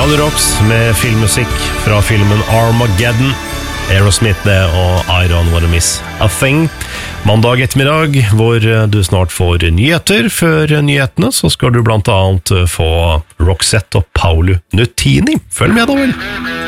Radio Rocks med filmmusikk fra filmen Armageddon. Aerosmith det, og I Don't Wanna Miss a Thing. Mandag ettermiddag, hvor du snart får nyheter. Før nyhetene så skal du blant annet få Roxette og Paolo Nutini. Følg med da vel!